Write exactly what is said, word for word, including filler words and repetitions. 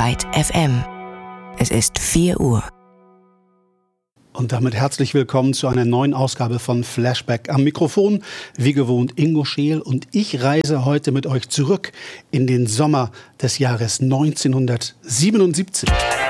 Byte F M. Es ist vier Uhr. Und damit herzlich willkommen zu einer neuen Ausgabe von Flashback. Am Mikrofon, wie gewohnt, Ingo Scheel, und ich reise heute mit euch zurück in den Sommer des Jahres neunzehnhundertsiebenundsiebzig.